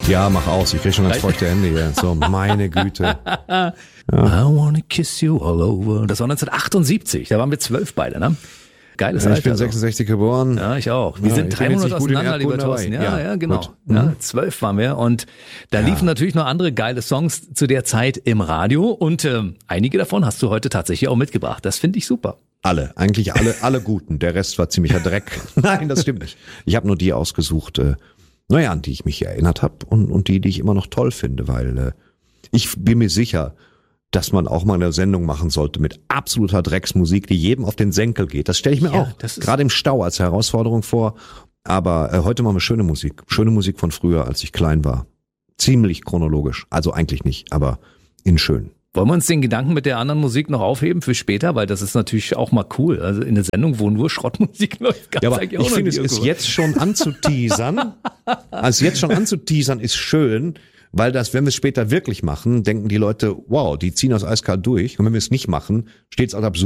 Ja, mach aus. Ich krieg schon ganz feuchte Hände hier. So, meine Güte. Ja. I wanna kiss you all over. Das war 1978. Da waren wir 12 beide, ne? Geiles Ja, Alter. ich bin 66 geboren. Ja, ich auch. Wir Ja, sind ich bin 3 jetzt Monate nicht gut in auseinander, lieber Erdkunde Thorsten. dabei. Ja, genau. Gut. Ja, 12 waren wir und da liefen natürlich noch andere geile Songs zu der Zeit im Radio und einige davon hast du heute tatsächlich auch mitgebracht. Das finde ich super. Eigentlich alle guten. Der Rest war ziemlicher Dreck. Nein, das stimmt nicht. Ich habe nur die ausgesucht, an die ich mich erinnert habe und die ich immer noch toll finde, weil ich bin mir sicher, dass man auch mal eine Sendung machen sollte mit absoluter Drecksmusik, die jedem auf den Senkel geht. Das stelle ich mir auch gerade im Stau als Herausforderung vor. Aber heute machen wir schöne Musik. Schöne Musik von früher, als ich klein war. Ziemlich chronologisch. Also eigentlich nicht, aber in schön. Wollen wir uns den Gedanken mit der anderen Musik noch aufheben für später? Weil das ist natürlich auch mal cool. Also in der Sendung, wo nur Schrottmusik läuft, ja, aber ich finde, es ist jetzt schon anzuteasern. Ist schön, weil wenn wir es später wirklich machen, denken die Leute, wow, die ziehen das eiskalt durch. Und wenn wir es nicht machen, steht es als absurd.